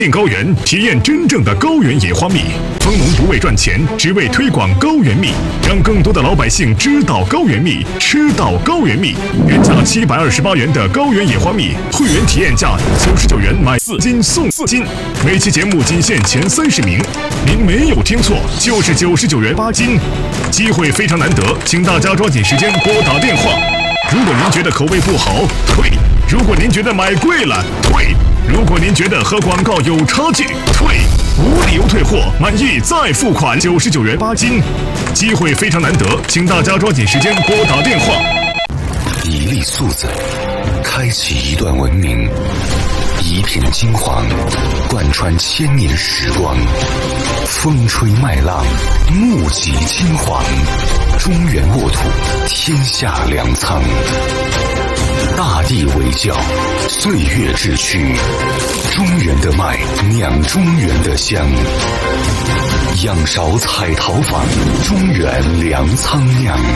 进高原，体验真正的高原野花蜜。蜂农不为赚钱，只为推广高原蜜，让更多的老百姓知道高原蜜，吃到高原蜜。原价728元的高原野花蜜，会员体验价99元买4斤送4斤。每期节目仅限前30名，您没有听错，就是99元8斤。机会非常难得，请大家抓紧时间拨打电话。如果您觉得口味不好，退；如果您觉得买贵了，退；如果您觉得和广告有差距，退。无理由退货，满意再付款，99元8斤。机会非常难得，请大家抓紧时间拨打电话。 一粒粟子，开启一段文明；一片金黄，贯穿千年时光。风吹麦浪，目击金黄。中原沃土，天下粮仓。大地为教，岁月志趣。中原的麦，酿中原的香。仰韶采陶坊，中原粮仓酿。